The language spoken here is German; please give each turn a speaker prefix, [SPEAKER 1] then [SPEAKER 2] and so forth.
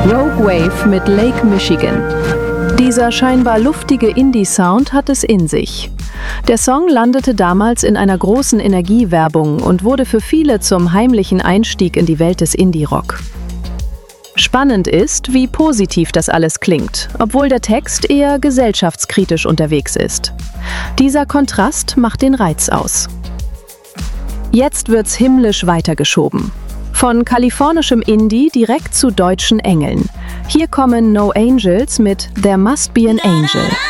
[SPEAKER 1] Rogue Wave mit Lake Michigan. Dieser scheinbar luftige Indie-Sound hat es in sich. Der Song landete damals in einer großen Energiewerbung und wurde für viele zum heimlichen Einstieg in die Welt des Indie-Rock. Spannend ist, wie positiv das alles klingt, obwohl der Text eher gesellschaftskritisch unterwegs ist. Dieser Kontrast macht den Reiz aus. Jetzt wird's himmlisch weitergeschoben. Von kalifornischem Indie direkt zu deutschen Engeln. Hier kommen No Angels mit There Must Be an Angel.